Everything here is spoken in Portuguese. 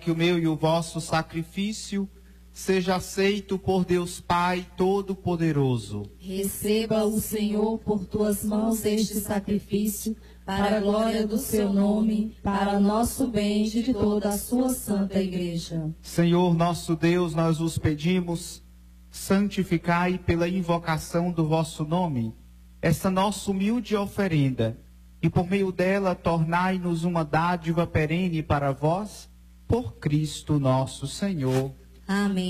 que o meu e o vosso sacrifício seja aceito por Deus Pai Todo-Poderoso. Receba o Senhor por tuas mãos este sacrifício, para a glória do seu nome, para nosso bem e de toda a sua santa igreja. Senhor nosso Deus, nós vos pedimos, santificai pela invocação do vosso nome esta nossa humilde oferenda, e por meio dela tornai-nos uma dádiva perene para vós, por Cristo nosso Senhor. Amém.